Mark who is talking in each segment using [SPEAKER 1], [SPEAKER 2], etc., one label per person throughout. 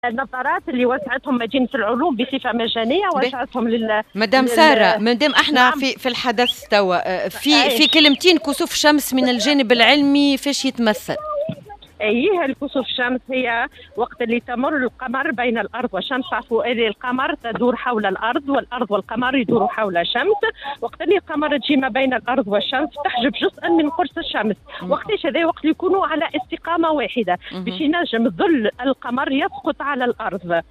[SPEAKER 1] النظارات اللي وزعتهم مدينة العلوم بصفة مجانية، وزعتهم
[SPEAKER 2] مدام سارة، مادام احنا
[SPEAKER 1] نعم.
[SPEAKER 2] في الحدث توا، في كلمتين كسوف شمس من الجانب العلمي فاش يتمثل؟
[SPEAKER 1] أيه، الكسوف الشمس هي وقت اللي تمر القمر بين الأرض والشمس. عفوا، القمر تدور حول الأرض والأرض والقمر يدوروا حول الشمس. وقت اللي القمر تجي ما بين الأرض والشمس تحجب جزءا من قرص الشمس. وقتاش هذا؟ وقت يكونوا على استقامة واحدة باش ينجم ظل القمر يسقط على الأرض.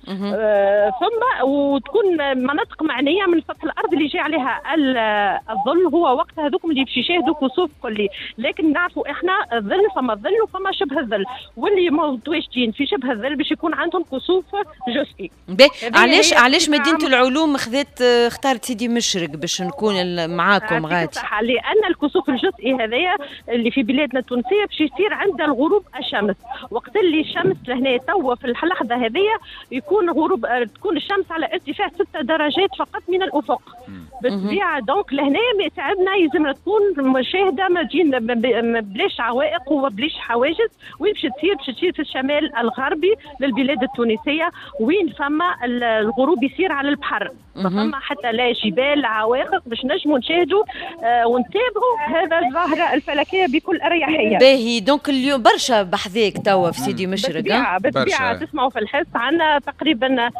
[SPEAKER 1] ثم وتكون مناطق معنية من سطح الأرض اللي جاي عليها الظل، هو وقت هذوكم اللي باش يشاهدوا كسوف كلي. لكن نعرفوا احنا الظل، فما الظل وفما شبه الظل، واللي متواجدين في شبه الظل باش يكون عندهم كسوف جزئي.
[SPEAKER 2] علاش مدينة العلوم اختارت سيدي مشرق باش نكون معاكم غادي؟
[SPEAKER 1] صح، لأن الكسوف الجزئي هذايا اللي في بلادنا التونسية باش يصير عند الغروب الشمس. وقت اللي الشمس لهنا توا في اللحظة هذيا يكون غروب، تكون الشمس على ارتفاع 6 درجات فقط من الأفق بالطبيعة. دونك لهنا تعبنا، يلزمنا تكون مشاهدة بلاش عوائق وبلاش حواجز. وين باش تصير في الشمال الغربي للبلاد التونسية، وين فما الغروب يصير على البحر، ما فما حتى لا جبال لا عوائق باش نجموا نشاهدوا ونتابعوا هذا الظاهرة الفلكية بكل أريحية.
[SPEAKER 2] باهي، دونك اليوم برشا بحذاك توا في سيدي مشرق.
[SPEAKER 1] بالطبيعة تسمعوا في الحس عندنا تقريبا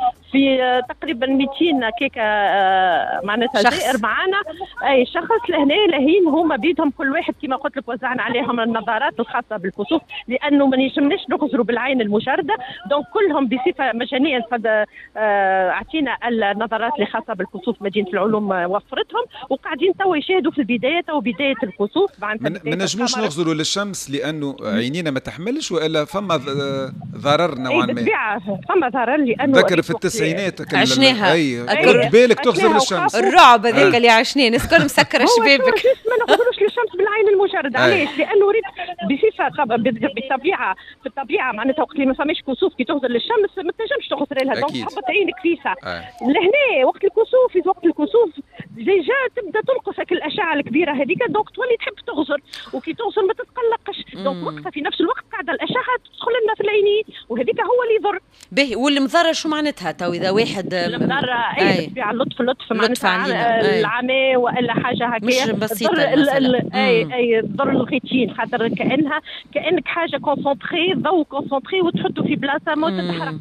[SPEAKER 1] 200 كيكة معناتها زائر معنا أي شخص لهنا لهين هما بيدهم كل واحد كما قلت لك وزعنا عليهم النظارات الخاصة بالكسوف، لأنه ما نجمناش نغزروا بالعين المجردة. دونك كلهم بصفة مجانية قد أعطينا النظارات اللي خاصة بالكسوف مدينة العلوم وفرتهم، وقاعدين توا يشاهدوا في البداية وبداية الكسوف.
[SPEAKER 3] ما نجموش نغزروا للشمس لأنه عينينا ما تحملش، وإلا فما ضرر نوعا ما؟
[SPEAKER 1] بالطبيعة فما ضرر، لأنه
[SPEAKER 3] ذكر في التسعينات
[SPEAKER 2] عشناها.
[SPEAKER 3] رد بالك تغزر للشمس،
[SPEAKER 2] الرعب هذاك اللي عشناه نسكر مسكر شبابك.
[SPEAKER 1] ما نغزروش للشمس بالعين المجردة. علاش؟ لأنه ريت بصفة بالطبيعة، في الطبيعة معناتها وقت اللي ما فماش كسوف كي تغزر للشمس ما تنجمش تغزر لها، دونك تحبط عينك فيها. لهنا وقت الكسوف ديجا تبدا تنقصك الاشعه الكبيره هذيك، دونك تولي تحب تغزر، وكي تغزر ما تتقلقش. دونك وقتها في نفس الوقت قاعده الاشعه تدخل لنا في العينين، وهذيك هو اللي يضر.
[SPEAKER 2] باهي، والمضره شو معناتها تو اذا واحد
[SPEAKER 1] المضره بالطبيعه اللطف معناتها العمى والا حاجه هكايا
[SPEAKER 2] مش بسيطه
[SPEAKER 1] تضر الغيتين، خاطر كانك حاجه كونسونطري، ضوء كونسونطري وتحطه في بلاصه ما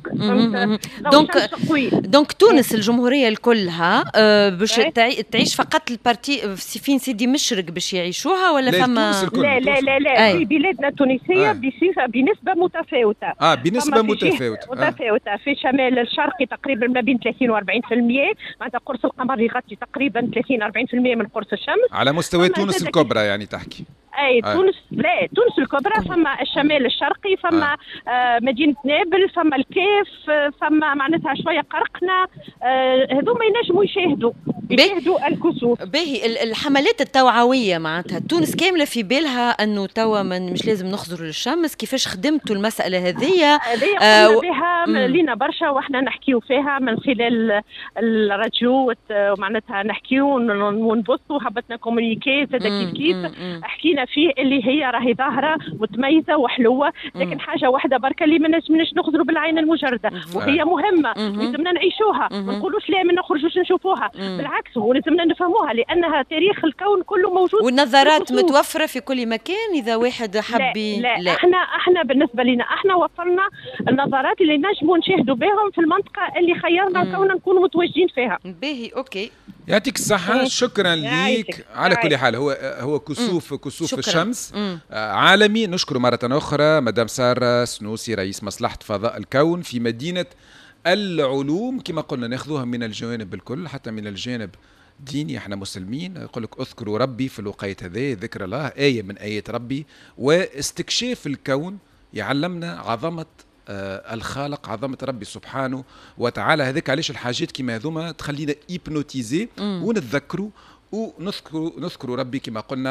[SPEAKER 1] تتحرق.
[SPEAKER 2] دونك تونس الجمهوريه الكلها باش تعيش فقط البارتي فين سيدي مشرق باش يعيشوها، ولا فما؟
[SPEAKER 1] لا في بلادنا التونسيه بنسبه متفاوته.
[SPEAKER 3] بنسبه متفاوته
[SPEAKER 1] في الشمال الشرقي تقريبا ما بين 30 و 40%، معناتها قرص القمر يغطي تقريبا 30 40% من قرص الشمس على
[SPEAKER 3] مستوى تونس الكبرى يعني تحكي.
[SPEAKER 1] تونس تونس الكبرى، فما الشمال الشرقي، فما مدينة نابل، فما الكيف، فما معناتها شوية قرقنة، هذوما ينجموا يشاهدوا الكسوف.
[SPEAKER 2] باهي، الحملات التوعوية معناتها تونس كاملة في بالها أنه توا مش لازم نخزروا للشمس، كيفاش خدمتوا المسألة هذه؟
[SPEAKER 1] بها لينا برشا واحنا نحكيو فيها من خلال الراديو، معناتها نحكيو ونبثوا، حبتنا كومونيكي كيف حكينا فيه اللي هي راهي ظاهرة متميزة وحلوة، لكن حاجة واحدة بركة اللي ما نجمناش نخزروا بالعين المجردة، وهي مهمة لازمنا نعيشوها، ما نقولوش لا ما نخرجوش نشوفوها، بالعكس ولازمنا نفهموها لأنها تاريخ الكون كله موجود.
[SPEAKER 2] والنظارات متوفرة في كل مكان إذا واحد حب؟
[SPEAKER 1] لا. احنا بالنسبة لنا احنا وفرنا النظارات اللي نجموا نشاهدوا بهم في المنطقة اللي خيرنا كوننا نكونوا متواجدين فيها.
[SPEAKER 2] باهي، اوكي،
[SPEAKER 3] يعطيك الصحة، شكرا ليك. على كل حال هو كسوف الشمس عالمي. نشكر مرة أخرى مدام سارة سنوسي رئيس مصلحة فضاء الكون في مدينة العلوم. كما قلنا ناخذوها من الجوانب الكل، حتى من الجانب ديني، احنا مسلمين، يقول لك اذكروا ربي في الوقيت هذا، ذكر الله آية من آيات ربي، واستكشاف الكون يعلمنا عظمة الخالق، عظمة ربي سبحانه وتعالى. هذاك علاش الحاجات كما هذوما تخلينا إيبنوتيزي ونتذكروا ونذكروا ربي كما قلنا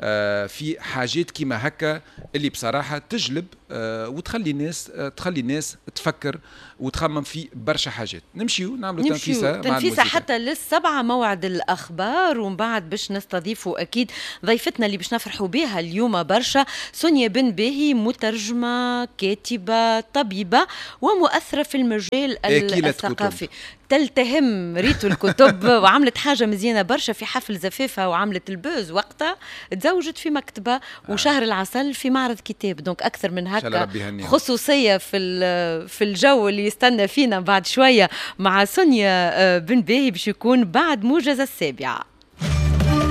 [SPEAKER 3] في حاجات كيما هكا اللي بصراحة تجلب وتخلي الناس تفكر وتخمم في برشا حاجات. نمشيو نعملوا تنفيسة
[SPEAKER 2] حتى لل7 موعد الأخبار، ومن بعد باش نستضيفوا أكيد ضيفتنا اللي باش نفرحوا بها اليوم برشا، سونيا بن باهي، مترجمة، كاتبة، طبيبة، ومؤثرة في المجال الثقافي. تلتهم ريتو الكتب وعملت حاجة مزيانة برشا في حفل زفافها، وعملت البوز وقتها تزوجت في مكتبة وشهر العسل في معرض كتاب. دونك أكثر من هكا خصوصية في الجو اللي يستنى فينا بعد شوية مع سونيا بن باهي باش يكون بعد موجز 7.